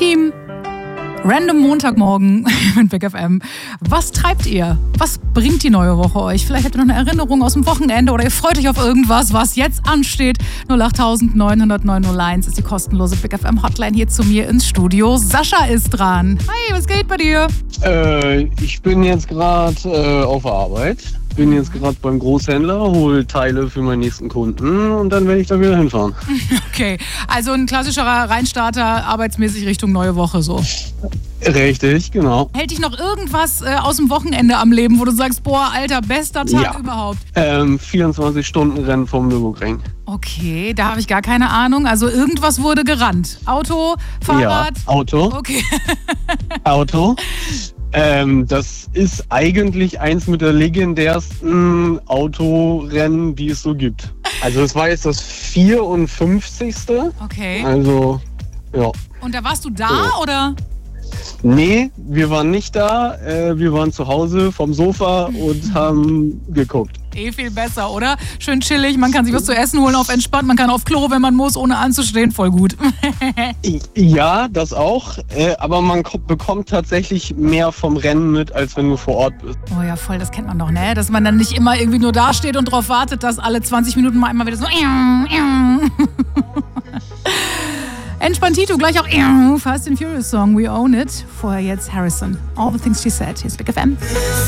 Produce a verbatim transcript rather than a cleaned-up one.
Team. Random Montagmorgen mit Big F M. Was treibt ihr? Was bringt die neue Woche euch? Vielleicht habt ihr noch eine Erinnerung aus dem Wochenende oder ihr freut euch auf irgendwas, was jetzt ansteht. null acht neun null null neun null eins ist die kostenlose Big F M Hotline hier zu mir ins Studio. Sascha ist dran. Hi, was geht bei dir? Äh, ich bin jetzt gerade äh, auf der Arbeit. Bin jetzt gerade beim Großhändler, hole Teile für meinen nächsten Kunden und dann werde ich da wieder hinfahren. Okay, also ein klassischerer Reinstarter, arbeitsmäßig Richtung neue Woche so. Richtig, genau. Hält dich noch irgendwas äh, aus dem Wochenende am Leben, wo du sagst, boah, Alter, bester Tag Ja. überhaupt? Ähm, vierundzwanzig Stunden Rennen vom Nürburgring. Okay, da habe ich gar keine Ahnung. Also irgendwas wurde gerannt. Auto, Fahrrad? Ja, Auto. Okay. Auto. Ähm, das ist eigentlich eins mit der legendärsten Autorennen, die es so gibt. Also es war jetzt das vierundfünfzigste. Okay. Also, ja. Und da warst du da, So. oder? Nee, wir waren nicht da. Äh, wir waren zu Hause vom Sofa und haben geguckt. Eh viel besser, oder? Schön chillig, man kann sich was zu essen holen, auf entspannt, man kann auf Klo, wenn man muss, ohne anzustehen, voll gut. Ja, das auch. Äh, aber man ko- bekommt tatsächlich mehr vom Rennen mit, als wenn du vor Ort bist. Oh ja, voll, das kennt man doch, ne? Dass man dann nicht immer irgendwie nur da steht und drauf wartet, dass alle zwanzig Minuten mal einmal wieder so Entspanntito, gleich auch Fast and Furious Song, We Own It. Vorher jetzt Harrison. All the Things She Said. Hier ist Big F M.